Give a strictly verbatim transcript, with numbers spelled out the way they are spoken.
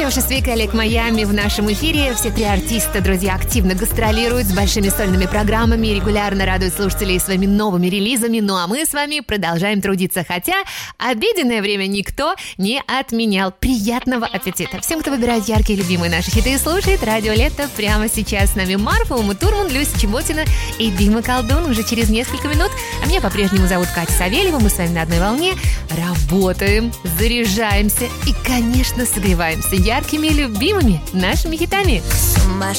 Ксюша Свик и Олег Майами в нашем эфире. Все три артиста, друзья, активно гастролируют с большими сольными программами и регулярно радуют слушателей своими новыми релизами. Ну а мы с вами продолжаем трудиться, хотя обеденное время никто не отменял. Приятного аппетита! Всем, кто выбирает яркие любимые наши хиты и слушает Радио Лето прямо сейчас. С нами Марфа, Ума Турман, Люся Чеботина и Дима Колдун уже через несколько минут. А меня по-прежнему зовут Катя Савельева. Мы с вами на одной волне. Работаем, заряжаемся и, конечно, согреваемся яркими и любимыми нашими хитами.